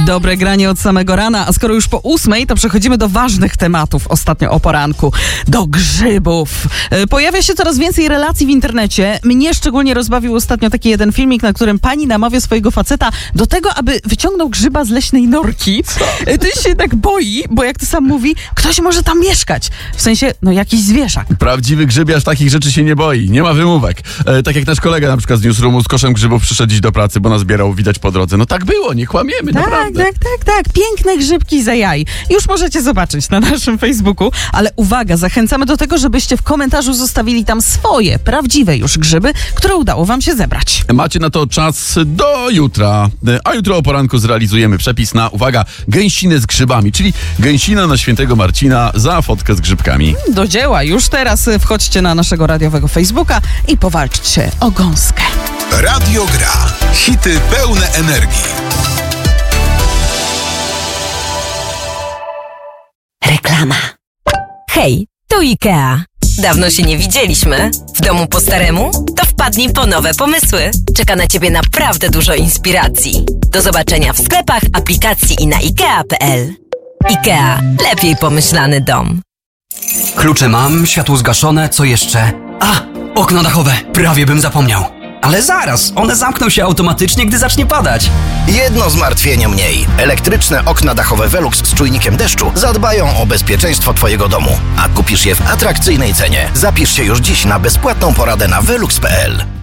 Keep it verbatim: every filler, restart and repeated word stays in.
Dobre granie od samego rana, a skoro już po ósmej, to przechodzimy do ważnych tematów ostatnio o poranku. Do grzybów. Pojawia się coraz więcej relacji w internecie. Mnie szczególnie rozbawił ostatnio taki jeden filmik, na którym pani namawia swojego faceta do tego, aby wyciągnął grzyba z leśnej norki. Co? Ty się tak boi, bo jak to sam mówi, ktoś może tam mieszkać. W sensie, no jakiś zwierzak. Prawdziwy grzybiarz takich rzeczy się nie boi. Nie ma wymówek. E, tak jak nasz kolega na przykład z newsroomu z koszem grzybów przyszedł dziś do pracy, bo nazbierał, widać po drodze. No tak było, nie kłamiemy, tak, naprawdę. Tak, tak, tak. Piękne grzybki za jaj. Już możecie zobaczyć na naszym Facebooku, ale uwaga, zachęcamy do tego, żebyście w komentarzu zostawili tam swoje, prawdziwe już grzyby, które udało wam się zebrać. Macie na to czas do jutra, a jutro o poranku zrealizujemy przepis na, uwaga, gęsinę z grzybami, czyli gęsina na świętego Marcina za fotkę z grzybkami. Do dzieła. Już teraz wchodźcie na naszego radiowego Facebooka i powalczcie o gąskę. Radio Gra. Hity pełne energii. Reklama. Hej, tu IKEA. Dawno się nie widzieliśmy. W domu po staremu? To wpadnij po nowe pomysły. Czeka na ciebie naprawdę dużo inspiracji. Do zobaczenia w sklepach, aplikacji i na ikea kropka pe el. IKEA. Lepiej pomyślany dom. Klucze mam, światło zgaszone, co jeszcze? A, okno dachowe, prawie bym zapomniał. Ale zaraz, one zamkną się automatycznie, gdy zacznie padać. Jedno zmartwienie mniej. Elektryczne okna dachowe Velux z czujnikiem deszczu zadbają o bezpieczeństwo twojego domu. A kupisz je w atrakcyjnej cenie. Zapisz się już dziś na bezpłatną poradę na velux kropka pe el.